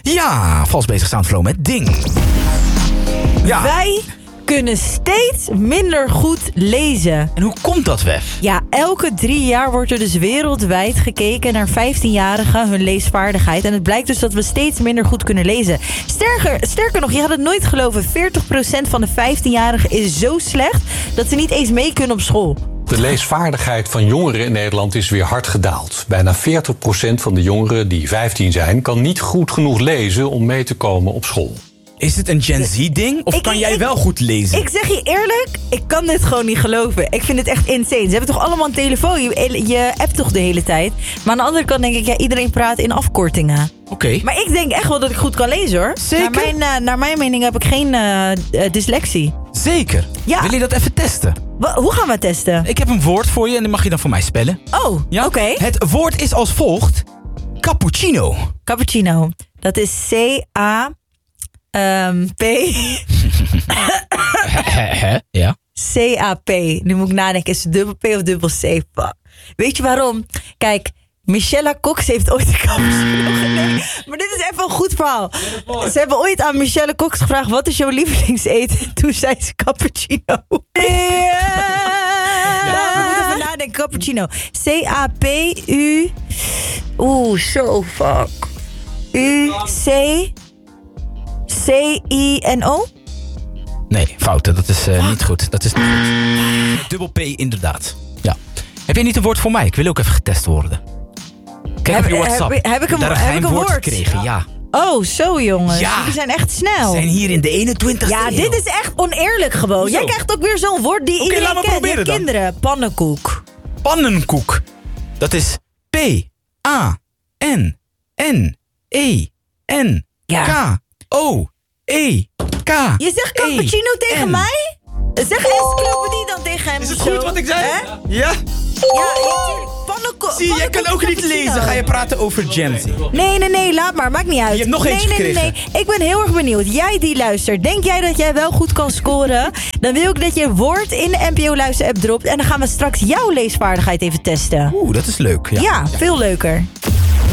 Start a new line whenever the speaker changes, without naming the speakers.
Ja, vals bezig staan Flo met Ding. Ja.
Wij kunnen steeds minder goed lezen.
En hoe komt dat, Wef?
Ja, elke 3 jaar wordt er dus wereldwijd gekeken naar 15-jarigen, hun leesvaardigheid. En het blijkt dus dat we steeds minder goed kunnen lezen. Sterker nog, je gaat het nooit geloven. 40% van de 15-jarigen is zo slecht dat ze niet eens mee kunnen op school.
De leesvaardigheid van jongeren in Nederland is weer hard gedaald. Bijna 40% van de jongeren die 15 zijn kan niet goed genoeg lezen om mee te komen op school.
Is het een Gen Z-ding? Of kan jij wel goed lezen?
Ik zeg je eerlijk, ik kan dit gewoon niet geloven. Ik vind het echt insane. Ze hebben toch allemaal een telefoon? Je appt toch de hele tijd? Maar aan de andere kant denk ik, ja, iedereen praat in afkortingen.
Oké.
Maar ik denk echt wel dat ik goed kan lezen, hoor.
Zeker?
Naar mijn mening heb ik geen dyslexie.
Zeker.
Ja.
Wil je dat even testen?
Hoe gaan we het testen?
Ik heb een woord voor je en dan mag je dan voor mij spellen.
Oh,
Ja?
oké.
Het woord is als volgt. Cappuccino.
Cappuccino. Dat is C-A... P.
Ja.
C-A-P. Nu moet ik nadenken. Is het dubbel P of dubbel C? Fuck. Weet je waarom? Kijk, Michelle Cox heeft ooit een cappuccino genomen. Maar dit is even een goed verhaal. Ze hebben ooit aan Michelle Cox gevraagd: wat is jouw lievelingseten? En toen zei ze cappuccino. We moeten even nadenken. Cappuccino. C-A-P-U. Zo fuck. U-C... C-I-N-O?
Nee, fouten. Dat is niet goed. Dat is niet goed. Dubbel P inderdaad. Ja. Heb jij niet een woord voor mij? Ik wil ook even getest worden. Kijk op je WhatsApp.
Heb ik een woord
gekregen? Ja.
Oh, zo jongens.
Ja.
Jullie zijn echt snel.
We zijn hier in de 21ste
Ja, dit is echt oneerlijk gewoon.
Hoezo?
Jij krijgt ook weer zo'n woord die iedereen
laat me
kent.
proberen dan.
Kinderen. Pannenkoek.
Pannenkoek. Dat is P-A-N-N-E-N-K-O-E-K.
Je zegt cappuccino tegen mij? Zeg encyclopedie dan tegen hem.
Is het
of zo.
goed wat ik zei?
Hè?
Ja.
Ja, natuurlijk. Pannenkoek.
Zie, jij kan ook niet
cappuccino.
lezen. Ga je praten over Gen Z?
Nee, laat maar. Maakt niet uit.
Je hebt nog eentje gekregen.
Nee. Ik ben heel erg benieuwd. Jij die luistert. Denk jij dat jij wel goed kan scoren? Dan wil ik dat je een woord in de NPO Luister app dropt. En dan gaan we straks jouw leesvaardigheid even testen.
Oeh, dat is leuk.
Ja, veel leuker.